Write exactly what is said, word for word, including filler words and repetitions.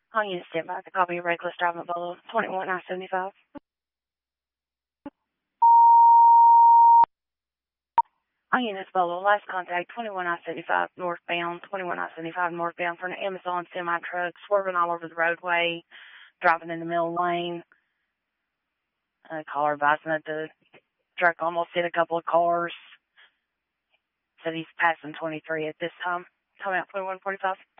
I'll use stand by the copy of reckless driving at Bolo, twenty-one I seventy-five. On units Bolo, last contact, twenty-one I seventy-five northbound, twenty-one I seventy-five northbound for an Amazon semi-truck, swerving all over the roadway, driving in the middle lane. Uh, caller advising that the truck almost hit a couple of cars. Said he's passing twenty-three at this time. Time out twenty-one forty-five.